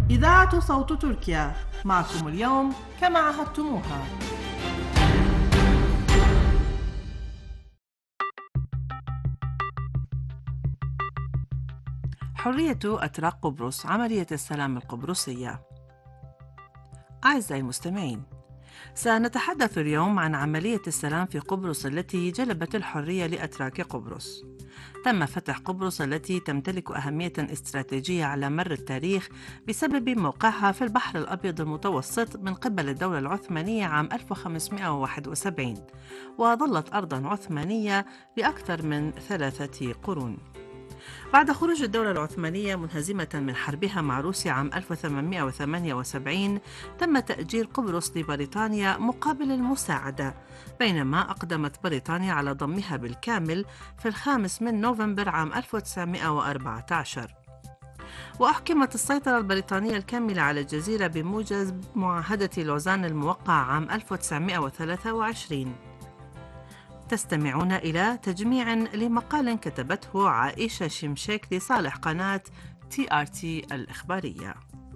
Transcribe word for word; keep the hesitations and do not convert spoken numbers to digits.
إذاعة صوت تركيا، معكم اليوم كما عهدتموها. حرية أتراك قبرص، عملية السلام القبرصية. أعزائي المستمعين، سنتحدث اليوم عن عملية السلام في قبرص التي جلبت الحرية لأتراك قبرص. تم فتح قبرص التي تمتلك أهمية استراتيجية على مر التاريخ بسبب موقعها في البحر الأبيض المتوسط من قبل الدولة العثمانية عام ألف وخمسمائة وواحد وسبعين، وظلت أرضاً عثمانية لأكثر من ثلاثة قرون. بعد خروج الدولة العثمانية منهزمة من حربها مع روسيا عام ألف وثمانمائة وثمانية وسبعين، تم تأجير قبرص لبريطانيا مقابل المساعدة، بينما أقدمت بريطانيا على ضمها بالكامل في الخامس من نوفمبر عام ألف وتسعمائة وأربعة عشر. وأحكمت السيطرة البريطانية الكاملة على الجزيرة بموجب معاهدة لوزان الموقعة عام ألف وتسعمائة وثلاثة وعشرين. تستمعون إلى تجميع لمقال كتبته عائشة شمشيك لصالح قناة تي آر تي الإخبارية.